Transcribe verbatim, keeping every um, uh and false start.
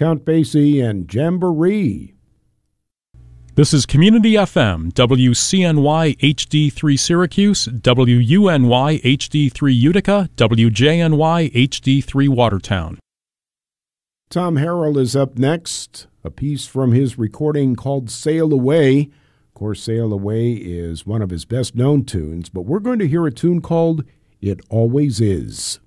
Count Basie and Jamboree. This is Community F M, W C N Y H D three Syracuse, W U N Y H D three Utica, W J N Y H D three Watertown. Tom Harrell is up next, a piece from his recording called Sail Away. Of course, Sail Away is one of his best-known tunes, but we're going to hear a tune called It Always Is.